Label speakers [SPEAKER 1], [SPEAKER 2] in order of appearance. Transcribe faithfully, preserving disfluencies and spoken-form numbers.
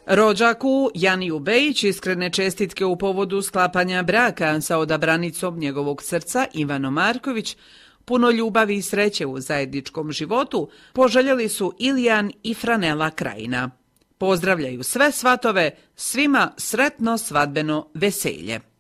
[SPEAKER 1] Rođaku Janiju Bejić iskrene čestitke u povodu sklapanja braka sa odabranicom njegovog srca Ivanom Marković, puno ljubavi i sreće u zajedničkom životu, poželjeli su Ilijan i Franela Krajina. Pozdravljaju sve svatove, svima sretno svadbeno veselje.